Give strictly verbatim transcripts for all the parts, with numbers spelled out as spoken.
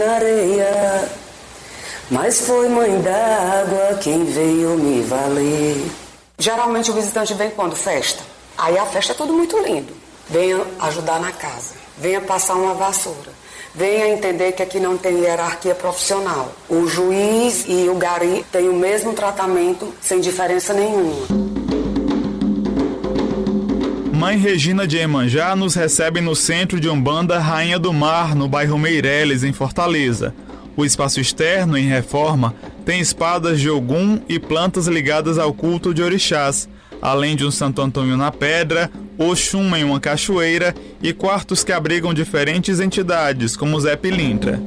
Areia, mas foi mãe d'água quem veio me valer. Geralmente o visitante vem quando? Festa. Aí a festa é tudo muito lindo. Venha ajudar na casa, venha passar uma vassoura, venha entender que aqui não tem hierarquia profissional. O juiz e o gari têm o mesmo tratamento sem diferença nenhuma. Mãe Regina de Iemanjá nos recebe no Centro de Umbanda Rainha do Mar, no bairro Meireles, em Fortaleza. O espaço externo, em reforma, tem espadas de Ogum e plantas ligadas ao culto de orixás, além de um Santo Antônio na pedra, Oxum em uma cachoeira e quartos que abrigam diferentes entidades, como Zé Pilintra.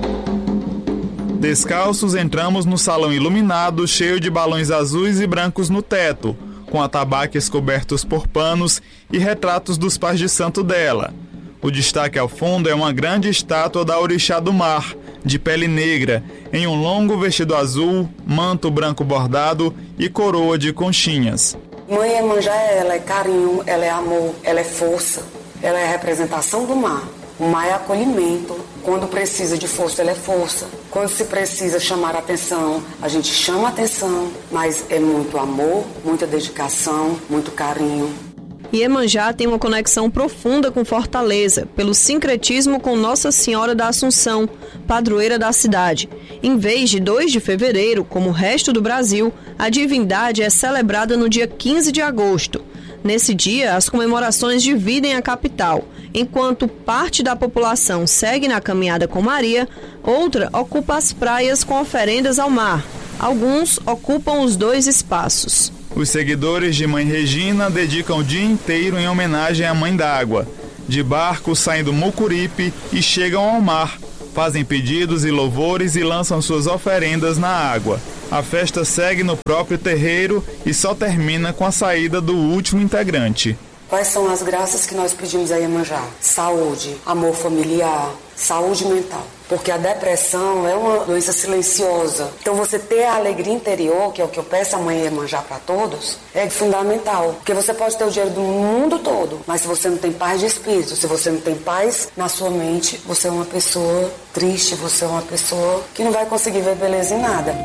Descalços, entramos no salão iluminado, cheio de balões azuis e brancos no teto, com atabaques cobertos por panos e retratos dos pais de santo dela. O destaque ao fundo é uma grande estátua da Orixá do Mar, de pele negra, em um longo vestido azul, manto branco bordado e coroa de conchinhas. Mãe Iemanjá, ela é carinho, ela é amor, ela é força, ela é a representação do mar. O mar é acolhimento. Quando precisa de força, ela é força. Quando se precisa chamar a atenção, a gente chama a atenção, mas é muito amor, muita dedicação, muito carinho. Iemanjá tem uma conexão profunda com Fortaleza, pelo sincretismo com Nossa Senhora da Assunção, padroeira da cidade. Em vez de dois de fevereiro, como o resto do Brasil, a divindade é celebrada no dia quinze de agosto. Nesse dia, as comemorações dividem a capital. Enquanto parte da população segue na caminhada com Maria, outra ocupa as praias com oferendas ao mar. Alguns ocupam os dois espaços. Os seguidores de Mãe Regina dedicam o dia inteiro em homenagem à Mãe d'Água. De barco saem do Mucuripe e chegam ao mar. Fazem pedidos e louvores e lançam suas oferendas na água. A festa segue no próprio terreiro e só termina com a saída do último integrante. Quais são as graças que nós pedimos a Iemanjá? Saúde, amor familiar, saúde mental. Porque a depressão é uma doença silenciosa. Então você ter a alegria interior, que é o que eu peço a Mãe Iemanjá para todos, é fundamental. Porque você pode ter o dinheiro do mundo todo, mas se você não tem paz de espírito, se você não tem paz na sua mente, você é uma pessoa triste, você é uma pessoa que não vai conseguir ver beleza em nada.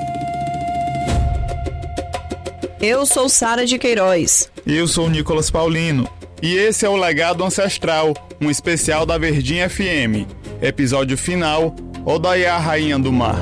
Eu sou Sara de Queiroz. E eu sou o Nicolas Paulino. E esse é o Legado Ancestral, um especial da Verdinha F M. Episódio final, Odaiá, Rainha do Mar.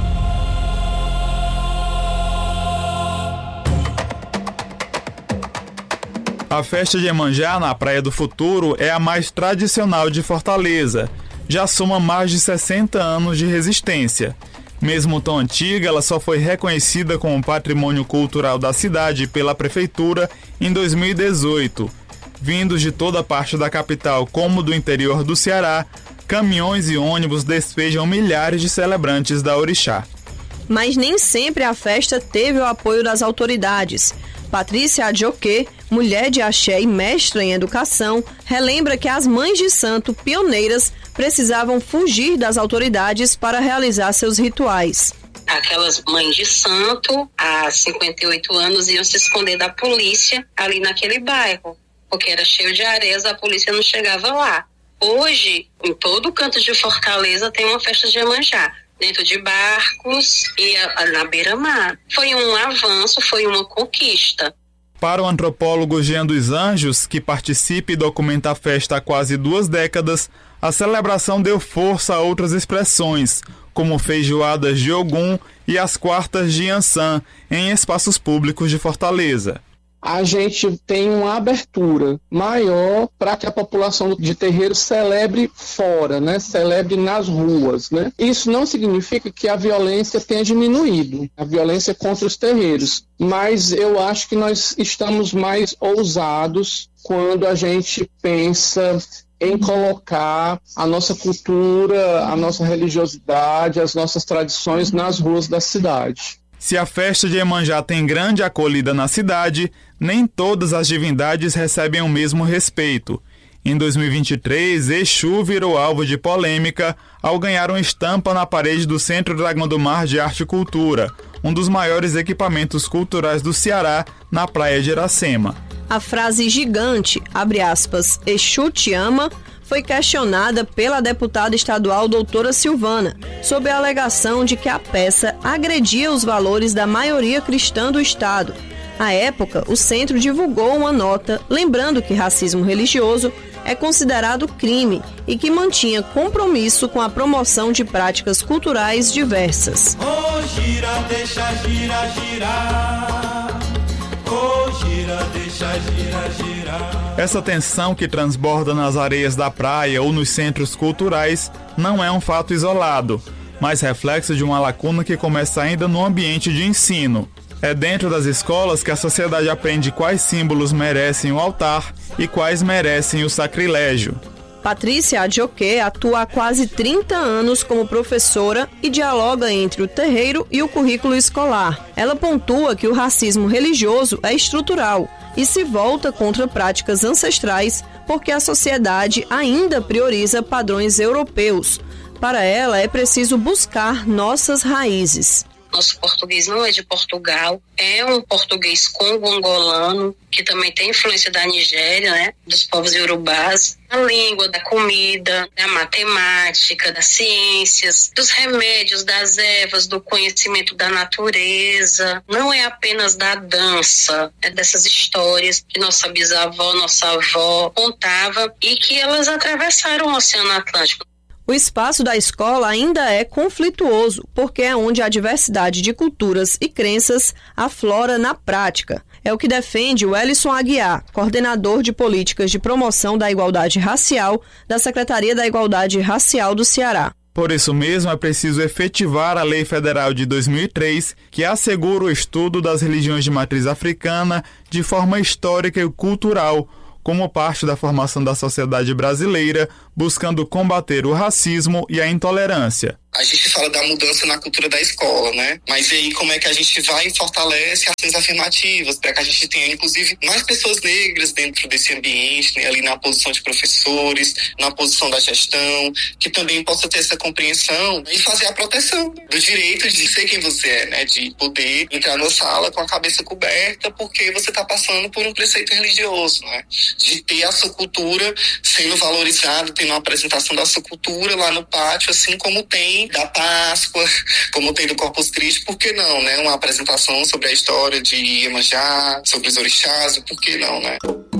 A festa de Iemanjá na Praia do Futuro é a mais tradicional de Fortaleza. Já soma mais de sessenta anos de resistência. Mesmo tão antiga, ela só foi reconhecida como patrimônio cultural da cidade pela prefeitura em dois mil e dezoito. Vindos de toda parte da capital como do interior do Ceará, caminhões e ônibus despejam milhares de celebrantes da orixá. Mas nem sempre a festa teve o apoio das autoridades. Patrícia Adjoquê, mulher de axé e mestra em educação, relembra que as mães de santo, pioneiras, precisavam fugir das autoridades para realizar seus rituais. Aquelas mães de santo, há cinquenta e oito anos, iam se esconder da polícia ali naquele bairro, porque era cheio de areias, a polícia não chegava lá. Hoje, em todo canto de Fortaleza, tem uma festa de Iemanjá, dentro de barcos e a, na beira-mar. Foi um avanço, foi uma conquista. Para o antropólogo Jean dos Anjos, que participa e documenta a festa há quase duas décadas, a celebração deu força a outras expressões, como feijoadas de Ogum e as quartas de Iansã, em espaços públicos de Fortaleza. A gente tem uma abertura maior para que a população de terreiro celebre fora, né? Celebre nas ruas, né? Isso não significa que a violência tenha diminuído, a violência contra os terreiros, mas eu acho que nós estamos mais ousados quando a gente pensa em colocar a nossa cultura, a nossa religiosidade, as nossas tradições nas ruas da cidade. Se a festa de Iemanjá tem grande acolhida na cidade, nem todas as divindades recebem o mesmo respeito. Em dois mil e vinte e três, Exu virou alvo de polêmica ao ganhar uma estampa na parede do Centro Dragão do Mar de Arte e Cultura, um dos maiores equipamentos culturais do Ceará, na Praia de Iracema. A frase gigante, abre aspas, Exu te ama, foi questionada pela deputada estadual doutora Silvana, sob a alegação de que a peça agredia os valores da maioria cristã do Estado. À época, o centro divulgou uma nota lembrando que racismo religioso é considerado crime e que mantinha compromisso com a promoção de práticas culturais diversas. Oh, gira, deixa, gira, girar. Oh, gira, deixa, gira, girar. Essa tensão que transborda nas areias da praia ou nos centros culturais não é um fato isolado, mas reflexo de uma lacuna que começa ainda no ambiente de ensino. É dentro das escolas que a sociedade aprende quais símbolos merecem o altar e quais merecem o sacrilégio. Patrícia Adjoque atua há quase trinta anos como professora e dialoga entre o terreiro e o currículo escolar. Ela pontua que o racismo religioso é estrutural e se volta contra práticas ancestrais porque a sociedade ainda prioriza padrões europeus. Para ela, é preciso buscar nossas raízes. Nosso português não é de Portugal, é um português congo-angolano, que também tem influência da Nigéria, né, dos povos iorubás. A língua, da comida, da matemática, das ciências, dos remédios, das ervas, do conhecimento da natureza. Não é apenas da dança, é dessas histórias que nossa bisavó, nossa avó contava e que elas atravessaram o Oceano Atlântico. O espaço da escola ainda é conflituoso, porque é onde a diversidade de culturas e crenças aflora na prática. É o que defende o Ellison Aguiar, coordenador de políticas de promoção da igualdade racial da Secretaria da Igualdade Racial do Ceará. Por isso mesmo, é preciso efetivar a Lei Federal de dois mil e três, que assegura o estudo das religiões de matriz africana de forma histórica e cultural, como parte da formação da sociedade brasileira, buscando combater o racismo e a intolerância. A gente fala da mudança na cultura da escola, né? Mas e aí como é que a gente vai e fortalece ações afirmativas para que a gente tenha, inclusive, mais pessoas negras dentro desse ambiente, né? Ali na posição de professores, na posição da gestão, que também possa ter essa compreensão e fazer a proteção do direito de ser quem você é, né? De poder entrar na sala com a cabeça coberta porque você está passando por um preceito religioso, né? De ter a sua cultura sendo valorizada, tendo uma apresentação da sua cultura lá no pátio, assim como tem da Páscoa, como tem do Corpus Christi, por que não, né? Uma apresentação sobre a história de Iemanjá, sobre os orixás, por que não, né?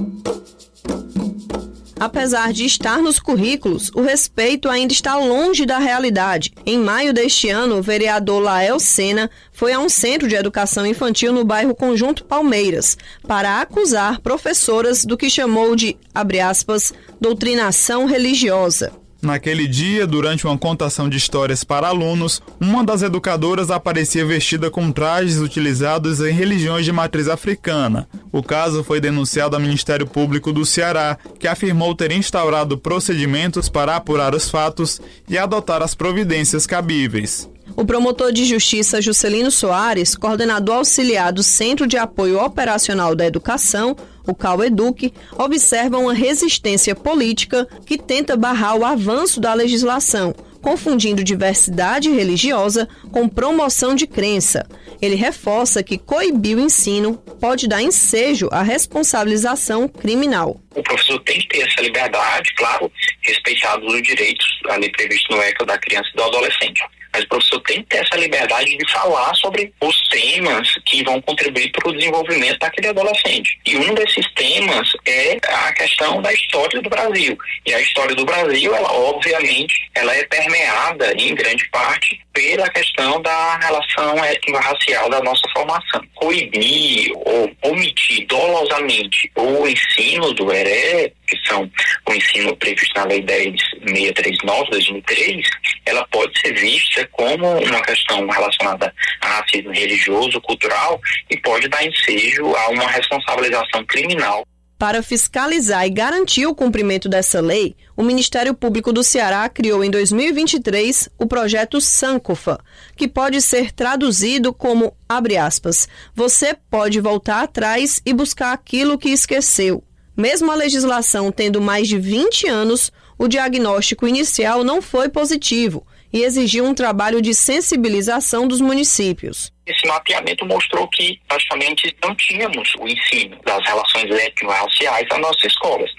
Apesar de estar nos currículos, o respeito ainda está longe da realidade. Em maio deste ano, o vereador Lael Sena foi a um centro de educação infantil no bairro Conjunto Palmeiras para acusar professoras do que chamou de, abre aspas, doutrinação religiosa. Naquele dia, durante uma contação de histórias para alunos, uma das educadoras aparecia vestida com trajes utilizados em religiões de matriz africana. O caso foi denunciado ao Ministério Público do Ceará, que afirmou ter instaurado procedimentos para apurar os fatos e adotar as providências cabíveis. O promotor de justiça Juscelino Soares, coordenador auxiliar do Centro de Apoio Operacional da Educação, o CAUEDUC, observa uma resistência política que tenta barrar o avanço da legislação, confundindo diversidade religiosa com promoção de crença. Ele reforça que coibir o ensino pode dar ensejo à responsabilização criminal. O professor tem que ter essa liberdade, claro, respeitados os direitos ali previstos no ECA da criança e do adolescente. Mas o professor tem que ter essa liberdade de falar sobre os temas que vão contribuir para o desenvolvimento daquele adolescente. E um desses temas é a questão da história do Brasil. E a história do Brasil, ela obviamente, ela é permeada em grande parte pela questão da relação étnico-racial da nossa formação. Coibir ou omitir dolosamente o ensino do E R E, que são o ensino previsto na Lei dez mil seiscentos e trinta e nove de dois mil e três, ela pode ser vista como uma questão relacionada a racismo religioso, cultural, e pode dar ensejo a uma responsabilização criminal. Para fiscalizar e garantir o cumprimento dessa lei, o Ministério Público do Ceará criou em dois mil e vinte e três o projeto Sankofa, que pode ser traduzido como, abre aspas, você pode voltar atrás e buscar aquilo que esqueceu. Mesmo a legislação tendo mais de vinte anos, o diagnóstico inicial não foi positivo e exigiu um trabalho de sensibilização dos municípios. Esse mapeamento mostrou que praticamente não tínhamos o ensino das relações étnico-raciais nas nossas escolas.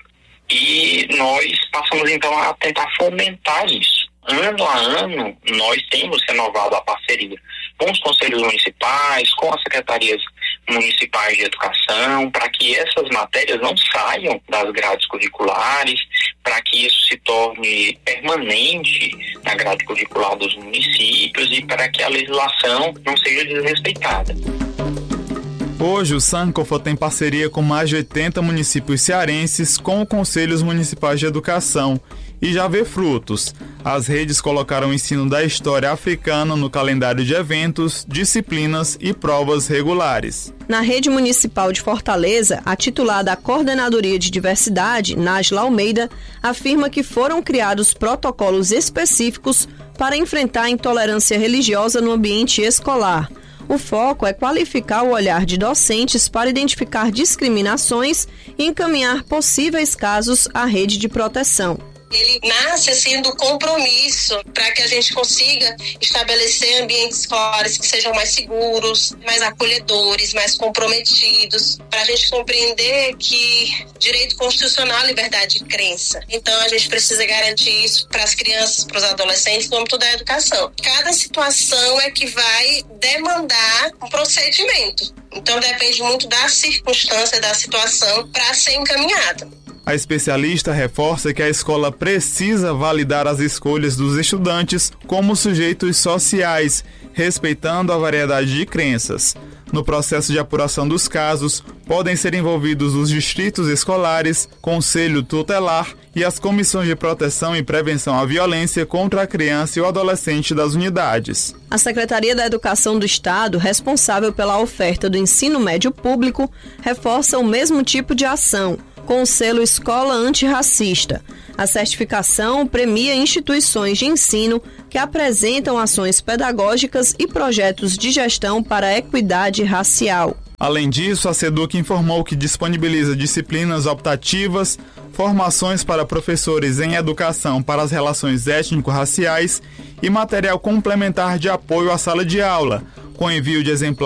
E nós passamos então a tentar fomentar isso. Ano a ano, nós temos renovado a parceria com os conselhos municipais, com as secretarias municipais de educação, para que essas matérias não saiam das grades curriculares, para que isso se torne permanente na grade curricular dos municípios e para que a legislação não seja desrespeitada. Hoje, o Sankofa tem parceria com mais de oitenta municípios cearenses com os Conselhos Municipais de Educação e já vê frutos. As redes colocaram o ensino da história africana no calendário de eventos, disciplinas e provas regulares. Na rede municipal de Fortaleza, a titular da Coordenadoria de Diversidade, Nájila Almeida, afirma que foram criados protocolos específicos para enfrentar a intolerância religiosa no ambiente escolar. O foco é qualificar o olhar de docentes para identificar discriminações e encaminhar possíveis casos à rede de proteção. Ele nasce assim do compromisso para que a gente consiga estabelecer ambientes escolares que sejam mais seguros, mais acolhedores, mais comprometidos, para a gente compreender que direito constitucional é liberdade de crença. Então a gente precisa garantir isso para as crianças, para os adolescentes no âmbito da educação. Cada situação é que vai demandar um procedimento. Então depende muito da circunstância, da situação para ser encaminhada. A especialista reforça que a escola precisa validar as escolhas dos estudantes como sujeitos sociais, respeitando a variedade de crenças. No processo de apuração dos casos, podem ser envolvidos os distritos escolares, conselho tutelar e as comissões de proteção e prevenção à violência contra a criança e o adolescente das unidades. A Secretaria da Educação do Estado, responsável pela oferta do ensino médio público, reforça o mesmo tipo de ação, com o selo Escola Antirracista. A certificação premia instituições de ensino que apresentam ações pedagógicas e projetos de gestão para a equidade racial. Além disso, a SEDUC informou que disponibiliza disciplinas optativas, formações para professores em educação para as relações étnico-raciais e material complementar de apoio à sala de aula, com envio de exemplares